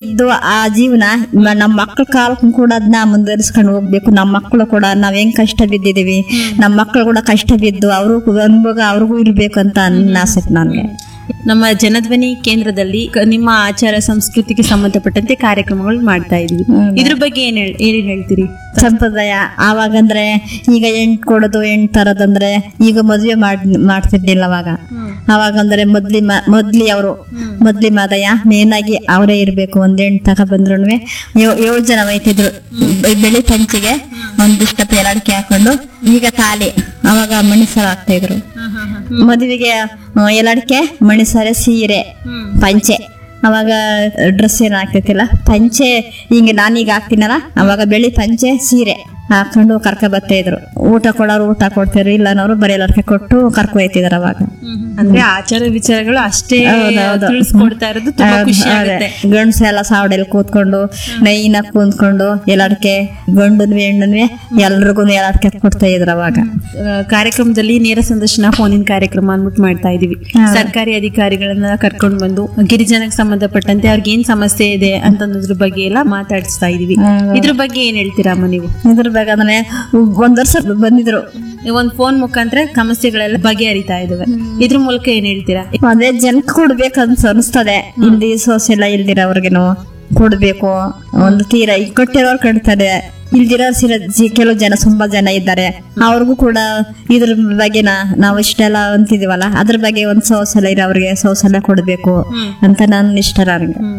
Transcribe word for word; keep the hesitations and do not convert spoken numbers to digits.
ಇದ್ದು ಆ ಜೀವನ ನಮ್ಮ ಮಕ್ಳ ಕಾಲಕ್ಕೂ ಕೂಡ ಅದನ್ನ ಮುಂದುವರಿಸ್ಕೊಂಡು ಹೋಗ್ಬೇಕು. ನಮ್ಮ ಮಕ್ಕಳು ಕೂಡ ನಾವ್ ಹೆಂಗ್ ಕಷ್ಟ ಬಿದ್ದಿದೀವಿ, ನಮ್ಮ ಮಕ್ಕಳು ಕೂಡ ಕಷ್ಟ ಬಿದ್ದು ಅವರು ಅನುಭವ ಅವ್ರಿಗೂ ಇರ್ಬೇಕು ಅಂತ ನನ್ನ ಆಸೆ ನನ್ಗೆ. ನಮ್ಮ ಜನಧ್ವನಿ ಕೇಂದ್ರದಲ್ಲಿ ಕ- ನಿಮ್ಮ ಆಚಾರ ಸಂಸ್ಕೃತಿಗೆ ಸಂಬಂಧಪಟ್ಟಂತೆ ಕಾರ್ಯಕ್ರಮಗಳು ಮಾಡ್ತಾ ಇದೀವಿ. ಇದ್ರ ಬಗ್ಗೆ ಏನ್ ಹೇಳ್- ಏನ್ ಹೇಳ್ತೀರಿ? ಸಂಪ್ರದಾಯ ಆವಾಗಂದ್ರೆ ಈಗ ಎಂಟ್ ಕೊಡೋದು ಎಂಟ್ ತರೋದಂದ್ರೆ ಈಗ ಮದ್ವೆ ಮಾಡ್ ಮಾಡ್ತಿರ್ಲಿಲ್ಲ ಅವಾಗ. ಅವಾಗಂದ್ರೆ ಮೊದ್ಲಿ ಮ ಮೊದ್ಲಿ ಅವರು ಮೊದ್ಲಿ ಮಾದಯ್ಯ ಮೇನ್ ಆಗಿ ಅವರೇ ಇರ್ಬೇಕು. ಒಂದ್ ಎಂಟ್ ತಕ ಬಂದ್ರು ಏಳು ಜನ ಒಯ್ತಿದ್ರು ಬೆಳಿ ಪಂಚಿಗೆ ಒಂದಿಷ್ಟ ಪೇರಾಡಿಕೆ ಹಾಕೊಂಡು. ಈಗ ತಾಲಿ ಅವಾಗ ಮಣಿಸರ ಆಗ್ತಾ ಇದ್ರು. ಮದುವೆಗೆ ಎಲ್ಲಡಿಕೆ ಮಣಿಸರೆ ಸೀರೆ ಪಂಚೆ. ಅವಾಗ ಡ್ರೆಸ್ ಏನ್ ಆಗ್ತೈತಿಲ್ಲ ಪಂಚೆ ಹಿಂಗೆ ನಾನೀಗ ಹಾಕ್ತೀನಲ್ಲ ಅವಾಗ ಬೆಳಿ ಪಂಚೆ ಸೀರೆ ಹಾಕೊಂಡು ಕರ್ಕ ಬರ್ತಾ ಇದ್ರು. ಊಟ ಕೊಡೋರು ಊಟ ಕೊಡ್ತಿದ್ರು, ಇಲ್ಲನವ್ರು ಬರೀ ಎಲ್ಲರಿಗೆ ಕೊಟ್ಟು ಕರ್ಕೊ ಹೋಯ್ತಿದಾರೆ ಅವಾಗ. ಅಂದ್ರೆ ಆಚಾರ ವಿಚಾರಗಳು ಅಷ್ಟೇ ಹೌದೌದು. ತಿಳಿಸ್ಕೊಡ್ತಾ ಇರೋದು ತುಂಬಾ ಖುಷಿ ಅದೇ ಆಗುತ್ತೆ. ಗಂಡ್ಸ ಎಲ್ಲ ಸಾವಡೆಯಲ್ಲಿ ಕೂತ್ಕೊಂಡು ನೈನ ಕೂತ್ಕೊಂಡು ಎಲ್ಲಾಡ್ಕೆ ಗಂಡನ್ವಿ ಹೆಣ್ಣನ್ವಿ ಎಲ್ರಿಗೂ ಎಲ್ಲಾಡ್ಕೆ ಕೊಡ್ತಾ ಇದ್ರು ಅವಾಗ. ಆ, ಕಾರ್ಯಕ್ರಮದಲ್ಲಿ ನೇರ ಸಂದರ್ಶನ ಫೋನಿನ ಕಾರ್ಯಕ್ರಮ ಅನ್ಬಿಟ್ಟು ಮಾಡ್ತಾ ಇದೀವಿ. ಸರ್ಕಾರಿ ಅಧಿಕಾರಿಗಳನ್ನ ಕರ್ಕೊಂಡು ಬಂದು ಗಿರಿಜನಕ್ಕೆ ಸಂಬಂಧಪಟ್ಟಂತೆ ಅವ್ರಿಗೆ ಏನ್ ಸಮಸ್ಯೆ ಇದೆ ಅಂತನ್ನೋದ್ರ ಬಗ್ಗೆ ಎಲ್ಲ ಮಾತಾಡಿಸ್ತಾ ಇದೀವಿ. ಇದ್ರ ಬಗ್ಗೆ ಏನ್ ಹೇಳ್ತೀರಮ್ಮ ನೀವು? ಇದ್ರ ಬೇಕಾದ್ರೆ ಒಂದ್ ವರ್ಷ ಬಂದಿದ್ರು. ಒಂದ್ ಫೋನ್ ಮುಖಾಂತರ ಸಮಸ್ಯೆಗಳೆಲ್ಲ ಬಗೆಹರಿತಾ ಇದಾವೆ. ಇದ್ರ ಮೂಲಕ ಏನ್ ಹೇಳ್ತೀರಾ? ಅದೇ ಜನಕ್ಕೆ ಕೊಡ್ಬೇಕಂತ ಅನಿಸ್ತದೆ. ಇಲ್ಲಿ ಸೋಸಿಲ್ಲ ಇಲ್ದಿರ ಅವ್ರಿಗೇನು ಕೊಡ್ಬೇಕು. ಒಂದು ತೀರ ಈಗ ಕೊಟ್ಟಿರೋರು ಕಟ್ತಾರೆ, ಇಲ್ದಿರೋ ಸಿರ ಕೆಲವು ಜನ ತುಂಬಾ ಜನ ಇದ್ದಾರೆ. ಅವ್ರಿಗೂ ಕೂಡ ಇದ್ರ ಬಗ್ಗೆನ ನಾವು ಇಷ್ಟೆಲ್ಲ ಅಂತಿದೀವಲ್ಲ ಅದ್ರ ಬಗ್ಗೆ ಒಂದ್ ಸೌಸಲ ಇರೋ ಅವ್ರಿಗೆ ಸೌಸಲ ಕೊಡ್ಬೇಕು ಅಂತ ನನ್ ಇಷ್ಟ ನನಗೆ.